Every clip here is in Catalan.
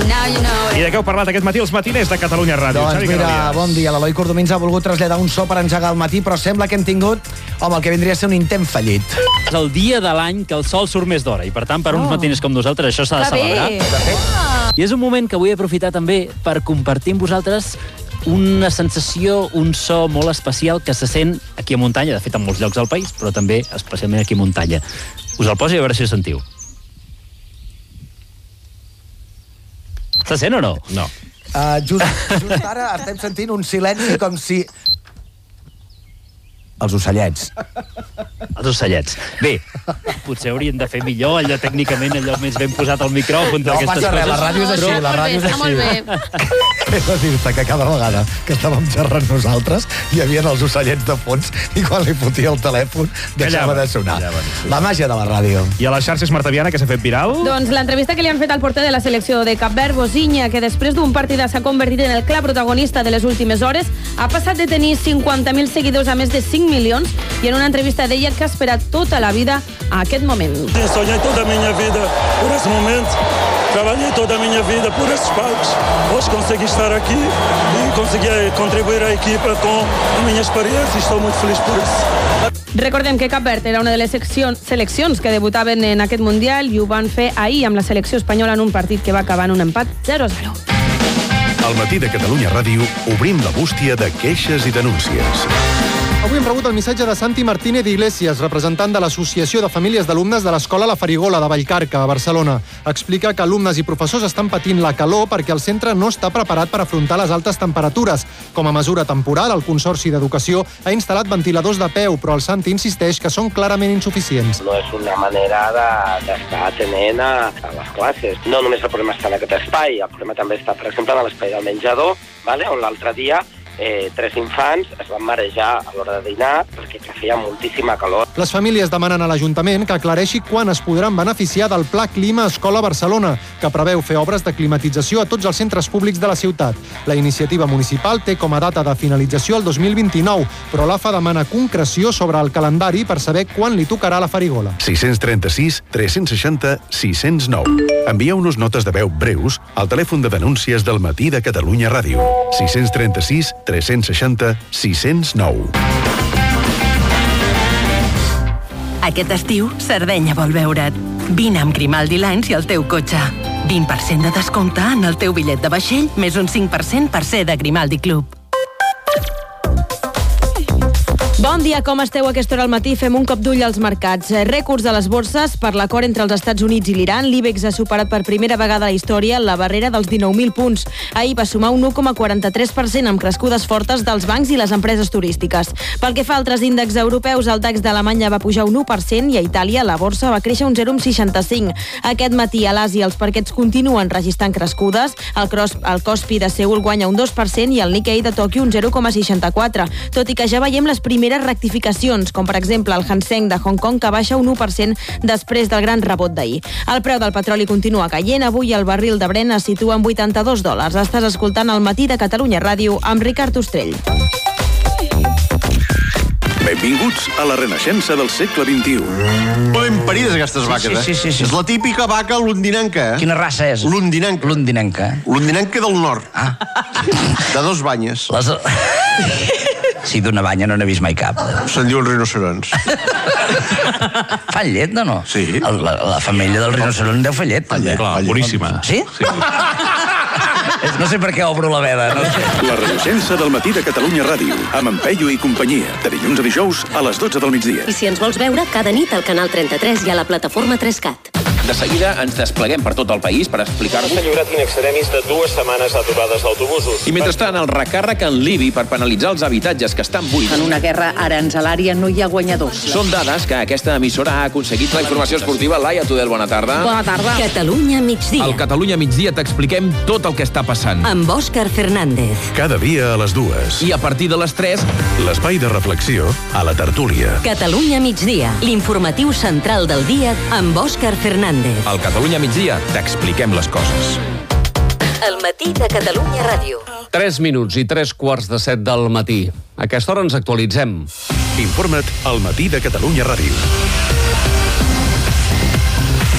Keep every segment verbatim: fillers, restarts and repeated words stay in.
I de què heu parlat aquest matí els matiners de Catalunya Ràdio? Doncs mira, bon dia. L'Eloi Cordomins ha volgut traslladar un so per engegar el matí, però sembla que hem tingut, home, el que vindria a ser un intent fallit. És el dia de l'any que el sol surt més d'hora i, per tant, per uns Oh. matiners com nosaltres, això s'ha de Que bé. celebrar. I és un moment que vull aprofitar també per compartir amb vosaltres una sensació, un so molt especial que se sent aquí a muntanya, de fet en molts llocs del país, però també especialment aquí a muntanya. Us el poso i a veure si ho sentiu. Se sent o no? No. Uh, just, just ara estem sentint un silenci com si... Els ocellets. Els ocellets. Bé, potser haurien de fer millor, allò tècnicament, allò més ben posat al micròfon, No d'aquestes passa res, coses. la ràdio és així, la ràdio és Està molt així. bé. He de dir-te que cada vegada que estàvem xerrant nosaltres hi havia els ocellets de fons i quan li fotia el telèfon deixava Callaven, de sonar. callaven, sí. La màgia de la ràdio. I a les xarxes, Marta Viana, que s'ha fet viral? Doncs l'entrevista que li han fet al porter de la selecció de Cap Verd, Bozinya, que després d'un partit s'ha convertit en el clar protagonista de les últimes hores, ha passat de tenir cinquanta mil seguidors a més de cinc milions i en una entrevista deia que ha esperat tota la vida a aquest moment. Sonhei toda a minha vida por esse momento, trabalhei toda a minha vida por esses palcos. Hoje consegui estar aqui e consegui contribuir à equipa com a minha experiência e estou muito feliz por isso. Recordem que Cap Verd era una de les seccions, seleccions que debutaven en aquest Mundial i ho van fer ahir amb la selecció espanyola en un partit que va acabar en un empat zero a zero. Al matí de Catalunya Ràdio obrim la bústia de queixes i denúncies. Avui hem rebut el missatge de Santi Martínez Iglesias, representant de l'Associació de Famílies d'Alumnes de l'Escola La Farigola de Vallcarca, a Barcelona. Explica que alumnes i professors estan patint la calor perquè el centre no està preparat per afrontar les altes temperatures. Com a mesura temporal, el Consorci d'Educació ha instal·lat ventiladors de peu, però el Santi insisteix que són clarament insuficients. No és una manera de- d'estar atenent a, a les classes. No només el problema està en aquest espai, el problema també està, per exemple, en l'espai del menjador, vale? On l'altre dia eh, tres infants es van marejar a l'hora de dinar perquè que feia moltíssima calor. Les famílies demanen a l'Ajuntament que aclareixi quan es podran beneficiar del Pla Clima Escola Barcelona, que preveu fer obres de climatització a tots els centres públics de la ciutat. La iniciativa municipal té com a data de finalització el dos mil vint-i-nou, però l'A F A demana concreció sobre el calendari per saber quan li tocarà la Farigola. sis cents trenta-sis tres cents seixanta sis cents nou. Envieu-nos notes de veu breus al telèfon de denúncies del matí de Catalunya Ràdio. sis cents trenta-sis tres cents seixanta sis cents nou. Aquest estiu, Sardenya vol veure't. Vine amb Grimaldi Lines i el teu cotxe. vint per cent de descompte en el teu bitllet de vaixell, més un cinc per cent per ser de Grimaldi Club. Bon dia, com esteu a aquesta hora al matí? Fem un cop d'ull als mercats. Rècords de les borses per l'acord entre els Estats Units i l'Iran. L'IBEX ha superat per primera vegada a la història la barrera dels dinou mil punts. Ahir va sumar un u coma quaranta-tres per cent amb crescudes fortes dels bancs i les empreses turístiques. Pel que fa a altres índexs europeus, el DAX d'Alemanya va pujar un u per cent i a Itàlia la borsa va créixer un zero coma seixanta-cinc. Aquest matí a l'Àsia els parquets continuen registrant crescudes. El, cross, el Kospi de Seul guanya un dos per cent i el Nikkei de Tòquio un zero coma seixanta-quatre. Tot i que ja veiem les primeres rectificacions, com per exemple el Hang Seng de Hong Kong, que baixa un u per cent després del gran rebot d'ahir. El preu del petroli continua caient. Avui el barril de Brent es situa en vuitanta-dos dòlars. Estàs escoltant el matí de Catalunya Ràdio amb Ricard Ostrell. Benvinguts a la renaixença del segle vint-i-u. Ben parides, aquestes vaques, eh? sí, sí, sí. És la típica vaca londinenca, eh? Quina raça és? Londinenca. Londinenca. Londinenca del nord. Ah. De dos banyes. Les... Sí, d'una banya no n'he vist mai cap. Se'n diuen rinocerons. Fan llet, no, no? Sí. El, la, la femella del rinoceront deu fer llet, també. Clar, boníssima. Sí? Sí. No sé per què obro la veda. No sé. La renaixença del matí de Catalunya Ràdio, amb en Peyu i companyia, de dilluns a dijous a les dotze del migdia. I si ens vols veure, cada nit al canal trenta-tres i a la plataforma tres cat. De seguida ens despleguem per tot el país per explicar-vos... S'ha lliurat in extremis de dues setmanes d'aturades d'autobusos. I mentrestant, el recàrrec en l'I B I per penalitzar els habitatges que estan buits. En una guerra aranzelària no hi ha guanyadors. Són dades que aquesta emissora ha aconseguit. La informació esportiva, Laia Tudel, bona tarda. Bona tarda. Catalunya migdia. Al Catalunya migdia t'expliquem tot el que està passant. Amb Òscar Fernández. Cada dia a les dues. I a partir de les tres... L'espai de reflexió a la tertúlia. Catalunya migdia. L'informatiu central del dia amb Òscar Fernández. Al Catalunya migdia t'expliquem les coses. El matí de Catalunya Ràdio. tres minuts i tres quarts de set del matí. A aquesta hora ens actualitzem. Informa't al matí de Catalunya Ràdio.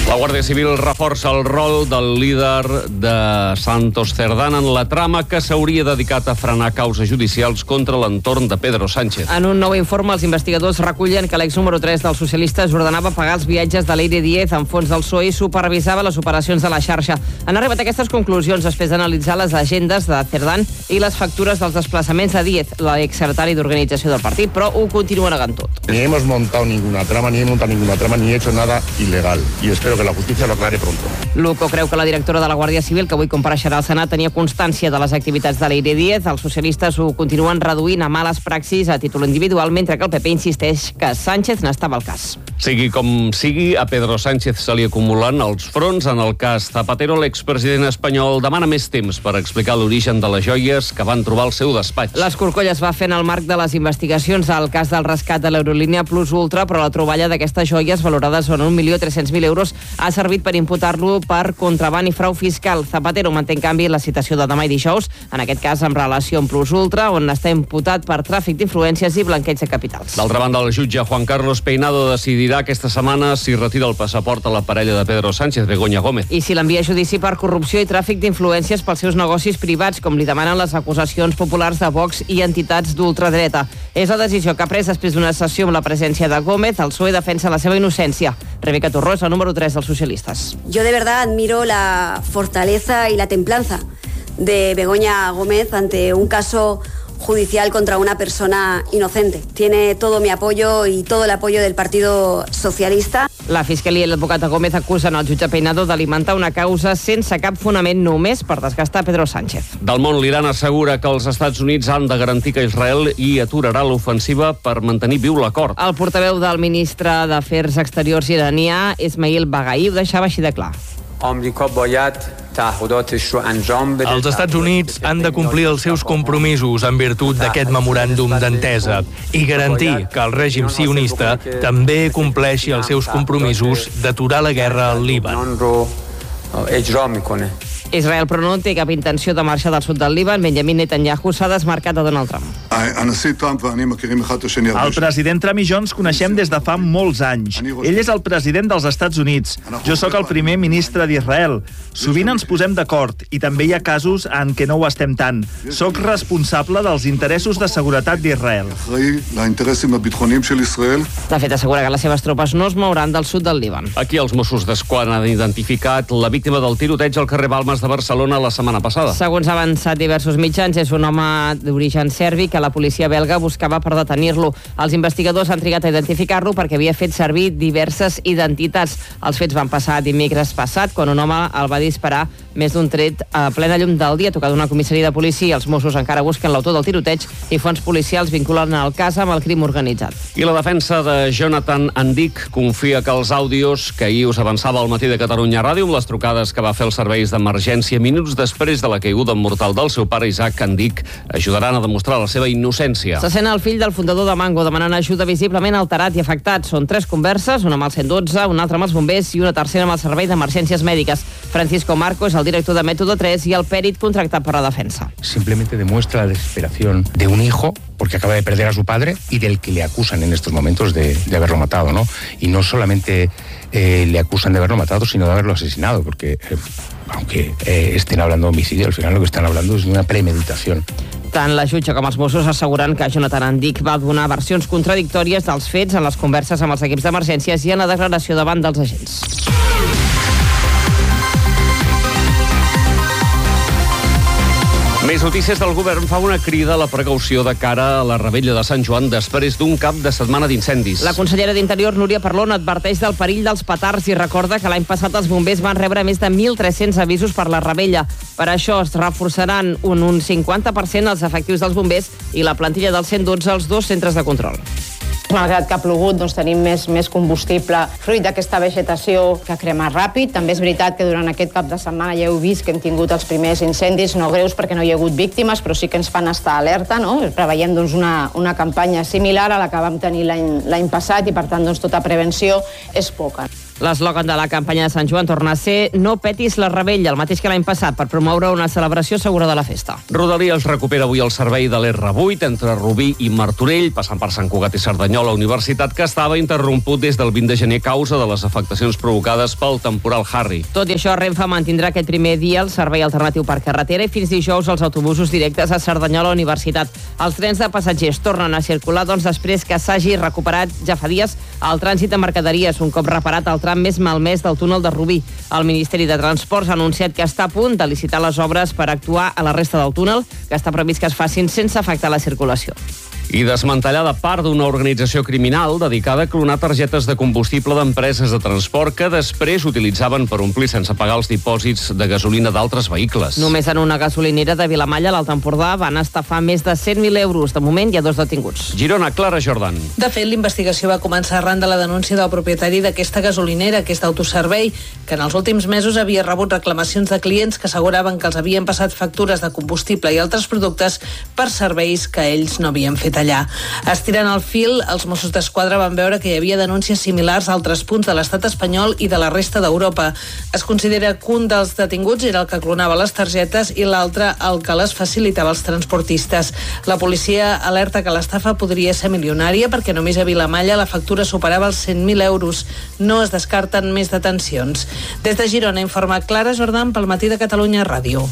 La Guàrdia Civil reforça el rol del líder de Santos Cerdán en la trama que s'hauria dedicat a frenar causes judicials contra l'entorn de Pedro Sánchez. En un nou informe, els investigadors recullen que l'ex número tres dels socialistes ordenava pagar els viatges de Leire Díez en fons del P S O E i supervisava les operacions de la xarxa. Han arribat a aquestes conclusions després d'analitzar les agendes de Cerdán i les factures dels desplaçaments de Díez, l'exsecretari d'organització del partit, però ho continua negant tot. Ni hemos montado ninguna trama, ni he montado ninguna trama, ni he hecho nada ilegal. Y espero que la justicia lo aclare pronto. Luco creu que la directora de la Guàrdia Civil, que avui compareixerà al Senat, tenia constància de les activitats de Leire Díez. Els socialistes ho continuen reduint a males praxis a títol individual, mentre que el P P insisteix que Sánchez n'estava al cas. Sigui com sigui, a Pedro Sánchez se li acumulen els fronts. En el cas Zapatero, l'expresident espanyol demana més temps per explicar l'origen de les joies que van trobar al seu despatx. L'escorcoll es va fer en el marc de les investigacions al cas del rescat de l'Aerolínia Plus Ultra, però la troballa d'aquestes joies, valorades en un milió tres-cents mil euros, ha servit per imputar-lo per contraban i frau fiscal. Zapatero manté, en canvi, la citació de demà i dijous, en aquest cas en relació amb Plus Ultra, on està imputat per tràfic d'influències i blanqueig de capitals. D'altra banda, el jutge Juan Carlos Peinado decidirà aquesta setmana si retira el passaport a la parella de Pedro Sánchez, Begoña Gómez. I si l'envia a judici per corrupció i tràfic d'influències pels seus negocis privats, com li demanen les acusacions populars de Vox i entitats d'ultradreta. És la decisió que ha pres després d'una sessió amb la presència de Gómez. El P S O E defensa la seva innocència. Rebeca Torró és la número tres dels socialistes. Yo de verdad admiro la fortaleza y la templanza de Begoña Gómez ante un caso judicial contra una persona inocente. Tiene todo mi apoyo y todo el apoyo del Partido Socialista. La Fiscalia i l'advocat Gómez acusen el jutge Peinado d'alimentar una causa sense cap fonament només per desgastar Pedro Sánchez. Del món, l'Iran assegura que els Estats Units han de garantir que Israel hi aturarà l'ofensiva per mantenir viu l'acord. El portaveu del ministre d'Afers Exteriors iranià, Ismail Baghai, ho deixava així de clar. Els Estats Units han de complir els seus compromisos en virtut d'aquest memoràndum d'entesa i garantir que el règim sionista també compleixi els seus compromisos d'aturar la guerra al Líban. Israel, però, no té cap intenció de marxar del sud del Líban. Benjamin Netanyahu s'ha desmarcat de Donald Trump. El president Trump i jo ens coneixem des de fa molts anys. Ell és el president dels Estats Units. Jo sóc el primer ministre d'Israel. Sovint ens posem d'acord i també hi ha casos en què no ho estem tant. Soc responsable dels interessos de seguretat d'Israel. De fet, assegura que les seves tropes no es mouran del sud del Líban. Aquí els Mossos d'Esquadra han identificat la víctima del tiroteig al carrer Balmes de Barcelona la setmana passada. Segons ha avançat diversos mitjans, és un home d'origen serbi que la policia belga buscava per detenir-lo. Els investigadors han trigat a identificar-lo perquè havia fet servir diverses identitats. Els fets van passar dimecres passat, quan un home el va disparar més d'un tret a plena llum del dia, tocat d'una comissaria de policia. Els Mossos encara busquen l'autor del tiroteig i fonts policials vinculen el cas amb el crim organitzat. I la defensa de Jonathan Andic confia que els àudios que ahir us avançava al matí de Catalunya Ràdio amb les trucades que va fer els serveis d'emergència minuts després de la caiguda mortal del seu pare Isaac Andic ajudaran a demostrar la seva innocència. Se sent el fill del fundador de Mango demanant ajuda visiblement alterat i afectat. Són tres converses, una amb el cent dotze, una altra amb els bombers i una tercera amb el servei d'emergències mèdiques. Francisco Marco és el director de Método tres i el pèrit contractat per la defensa. Simplemente demuestra la desesperación de un hijo porque acaba de perder a su padre y del que le acusan en estos momentos de, de haberlo matado, ¿no? Y no solamente eh, le acusan de haberlo matado, sino de haberlo asesinado, porque eh, aunque eh, estén hablando de homicidio, al final lo que están hablando es de una premeditación. Tant la jutge com els Mossos asseguren que Jonathan Andic va donar versions contradictòries dels fets en les converses amb els equips d'emergències i en la declaració davant dels agents. Més notícies del govern fa una crida a la precaució de cara a la revetlla de Sant Joan després d'un cap de setmana d'incendis. La consellera d'Interior, Núria Parlon, adverteix del perill dels petards i recorda que l'any passat els bombers van rebre més de mil tres-cents avisos per la revetlla. Per això es reforçaran un, un cinquanta per cent els efectius dels bombers i la plantilla del cent dotze als dos centres de control. Malgrat que ha plogut, doncs tenim més, més combustible fruit d'aquesta vegetació que crema ràpid. També és veritat que durant aquest cap de setmana ja heu vist que hem tingut els primers incendis, no greus perquè no hi ha hagut víctimes, però sí que ens fan estar alerta, no? Preveiem doncs, una, una campanya similar a la que vam tenir l'any l'any passat i, per tant, doncs, tota prevenció és poca. L'eslògan de la campanya de Sant Joan torna a ser "No petis la rebella", el mateix que l'any passat, per promoure una celebració segura de la festa. Rodalies recupera avui el servei de l'R vuit entre Rubí i Martorell, passant per Sant Cugat i Cerdanyola Universitat, que estava interromput des del vint de gener a causa de les afectacions provocades pel temporal Harry. Tot i això, Renfe mantindrà aquest primer dia el servei alternatiu per carretera i fins dijous els autobusos directes a Cerdanyola Universitat. Els trens de passatgers tornen a circular doncs, després que s'hagi recuperat ja fa dies el trànsit de mercaderies, un cop reparat el tram més malmès del túnel de Rubí. El Ministeri de Transports ha anunciat que està a punt de licitar les obres per actuar a la resta del túnel, que està previst que es facin sense afectar la circulació. I desmantellada part d'una organització criminal dedicada a clonar targetes de combustible d'empreses de transport que després utilitzaven per omplir sense pagar els dipòsits de gasolina d'altres vehicles. Només en una gasolinera de Vilamalla, a l'Alt Empordà, van estafar més de cent mil euros. De moment hi ha dos detinguts. Girona, Clara Jordan. De fet, l'investigació va començar arran de la denúncia del propietari d'aquesta gasolinera, que és d'autoservei, que en els últims mesos havia rebut reclamacions de clients que asseguraven que els havien passat factures de combustible i altres productes per serveis que ells no havien fet allà. Estirant el fil, els Mossos d'Esquadra van veure que hi havia denúncies similars a altres punts de l'estat espanyol i de la resta d'Europa. Es considera que un dels detinguts era el que clonava les targetes i l'altre el que les facilitava als transportistes. La policia alerta que l'estafa podria ser milionària perquè només a Vilamalla la factura superava els cent mil euros. No es descarten més detencions. Des de Girona informa Clara Jordan pel Matí de Catalunya Ràdio.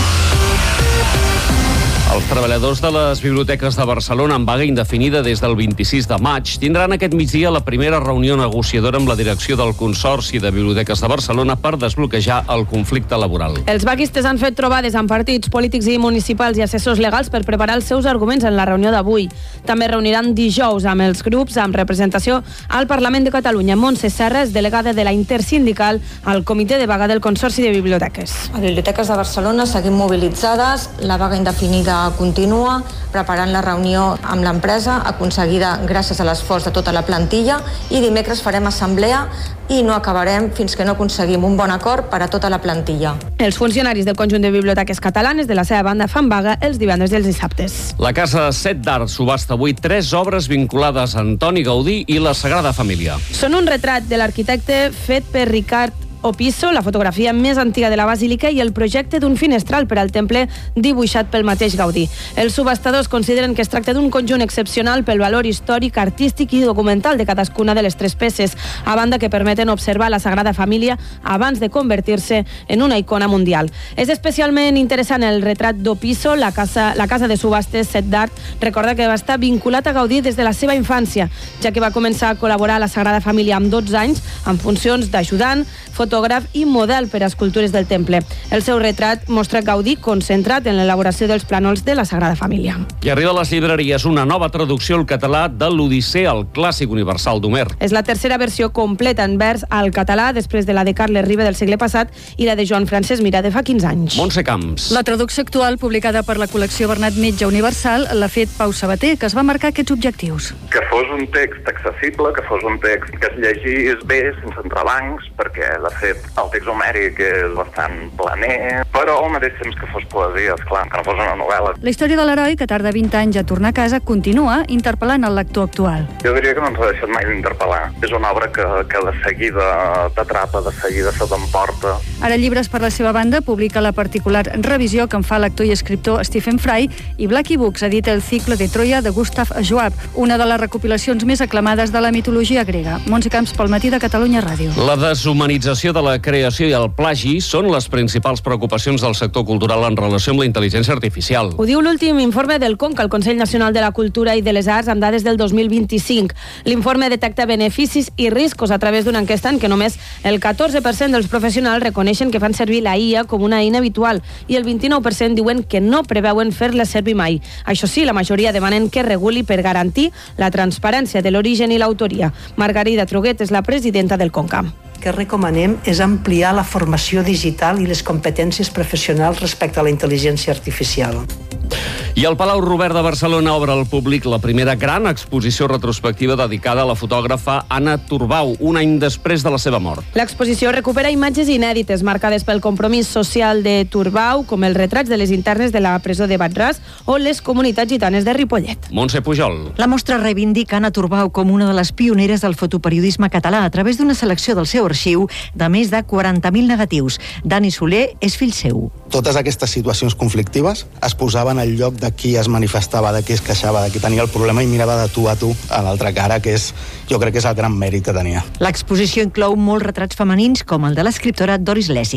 Els treballadors de les biblioteques de Barcelona en vaga indefinida des del vint-i-sis de maig tindran aquest migdia la primera reunió negociadora amb la direcció del Consorci de Biblioteques de Barcelona per desbloquejar el conflicte laboral. Els vaguistes han fet trobades amb partits polítics i municipals i assessors legals per preparar els seus arguments en la reunió d'avui. També reuniran dijous amb els grups amb representació al Parlament de Catalunya. Montse Serra és delegada de la Intersindical al Comitè de Vaga del Consorci de Biblioteques. A Biblioteques de Barcelona seguim mobilitzades, la vaga indefinida continua, preparant la reunió amb l'empresa, aconseguida gràcies a l'esforç de tota la plantilla, i dimecres farem assemblea i no acabarem fins que no aconseguim un bon acord per a tota la plantilla. Els funcionaris del conjunt de biblioteques catalanes de la seva banda fan vaga els divendres i els dissabtes. La Casa Set d'Art subhasta avui tres obres vinculades a Antoni Gaudí i la Sagrada Família. Són un retrat de l'arquitecte fet per Ricard Opisso, la fotografia més antiga de la basílica i el projecte d'un finestral per al temple dibuixat pel mateix Gaudí. Els subhastadors consideren que es tracta d'un conjunt excepcional pel valor històric, artístic i documental de cadascuna de les tres peces, a banda que permeten observar la Sagrada Família abans de convertir-se en una icona mundial. És especialment interessant el retrat d'Opisso. La casa, la casa de subhastes Set d'Art recorda que va estar vinculat a Gaudí des de la seva infància, ja que va començar a col·laborar a la Sagrada Família amb dotze anys, amb funcions d'ajudant, fotògraf i model per a escultures del temple. El seu retrat mostra Gaudí concentrat en l'elaboració dels plànols de la Sagrada Família. I arriba a les llibreries una nova traducció al català de l'Odissea, el clàssic universal d'Homer. És la tercera versió completa en vers al català després de la de Carles Riba del segle passat i la de Joan Francesc Mirà de fa quinze anys. Montse Camps. La traducció actual, publicada per la col·lecció Bernat Metge Universal, l'ha fet Pau Sabater, que es va marcar aquests objectius. Que fos un text accessible, que fos un text que es llegís bé, sense entrebancs, perquè de fet el text homèric és bastant planer, però al mateix temps que fos poesia, esclar, que no fos una novel·la. La història de l'heroi, que tarda vint anys a tornar a casa, continua interpel·lant el lector actual. Jo diria que no ens ha deixat mai d'interpel·lar. És una obra que, que de seguida t'atrapa, de seguida se t'emporta. Ara Llibres per la seva banda publica la particular revisió que en fa l'actor i escriptor Stephen Fry, i Blackie Books edita el cicle de Troia de Gustav Schwab, una de les recopilacions més aclamades de la mitologia grega. Montse Camps pel Matí de Catalunya Ràdio. La deshumanització de la creació i el plagi són les principals preocupacions del sector cultural en relació amb la intel·ligència artificial. Ho diu l'últim informe del Conca, el Consell Nacional de la Cultura i de les Arts, amb dades del dos mil vint-i-cinc. L'informe detecta beneficis i riscos a través d'una enquesta en què només el catorze per cent dels professionals reconeixen que fan servir la I A com una eina habitual i el vint-i-nou per cent diuen que no preveuen fer-la servir mai. Això sí, la majoria demanen que reguli per garantir la transparència de l'origen i l'autoria. Margarida Truguet és la presidenta del Conca. que recomanem és ampliar la formació digital i les competències professionals respecte a la intel·ligència artificial. I el Palau Robert de Barcelona obre al públic la primera gran exposició retrospectiva dedicada a la fotògrafa Anna Turbau, un any després de la seva mort. L'exposició recupera imatges inèdites marcades pel compromís social de Turbau, com els retrats de les internes de la presó de Batràs o les comunitats gitanes de Ripollet. Montse Pujol. La mostra reivindica Anna Turbau com una de les pioneres del fotoperiodisme català a través d'una selecció del seu arxiu de més de quaranta mil negatius. Dani Soler és fill seu. Totes aquestes situacions conflictives es posaven al lloc de qui es manifestava, de qui es queixava, de qui tenia el problema i mirava de tu a tu a l'altra cara, que és, jo crec que és el gran mèrit que tenia. L'exposició inclou molts retrats femenins com el de l'escriptora Doris Lessing.